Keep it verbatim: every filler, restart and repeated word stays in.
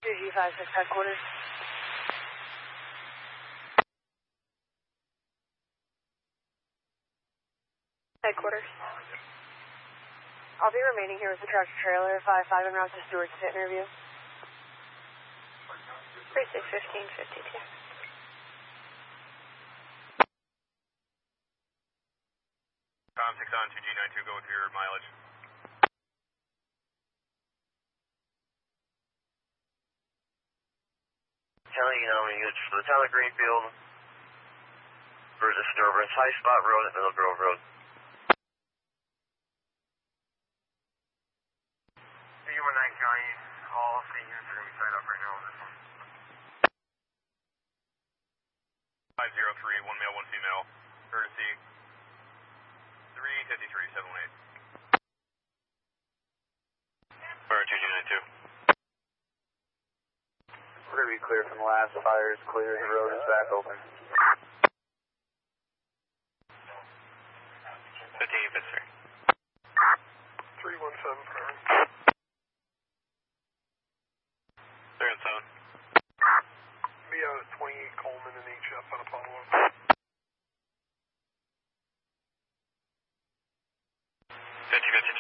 two G five six headquarters. Headquarters. I'll be remaining here with the tractor trailer five five en route to Stewart's pit interview. Precinct fifteen fifty-two. Com six on two G ninety-two, go with your mileage. County Economic units for the town of Greenfield for disturbance, High Spot Road at Middle Grove Road. D one nine County, all C units are going to be signed up right now on this one. five zero three, one male, one female, courtesy three fifty-three, seven one eight. Fire two G ninety-two. We're going to be clear from the last fires, clear, the road is back open. fifteen fifty-three. three one seven, Prairie. They're in zone. Be out at twenty-eight Coleman and H F on Apollo. fifty fifty-two.